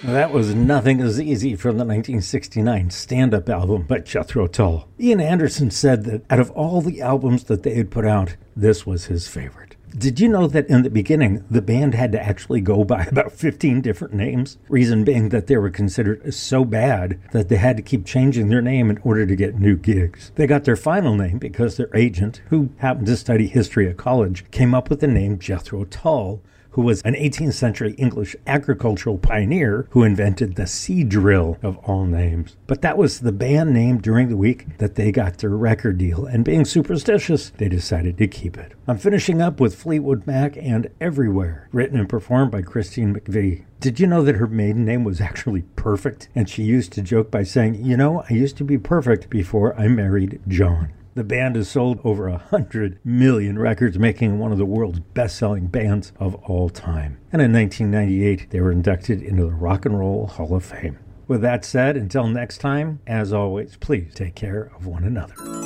That was Nothing Is Easy from the 1969 stand-up album by Jethro Tull. Ian Anderson said that out of all the albums that they had put out, this was his favorite. Did you know that in the beginning, the band had to actually go by about 15 different names? Reason being that they were considered so bad that they had to keep changing their name in order to get new gigs. They got their final name because their agent, who happened to study history at college, came up with the name Jethro Tull, who was an 18th century English agricultural pioneer who invented the seed drill of all names. But that was the band name during the week that they got their record deal, and being superstitious, they decided to keep it. I'm finishing up with Fleetwood Mac and Everywhere, written and performed by Christine McVie. Did you know that her maiden name was actually Perfect? And she used to joke by saying, I used to be perfect before I married John. The band has sold over 100 million records, making it one of the world's best-selling bands of all time. And in 1998, they were inducted into the Rock and Roll Hall of Fame. With that said, until next time, as always, please take care of one another.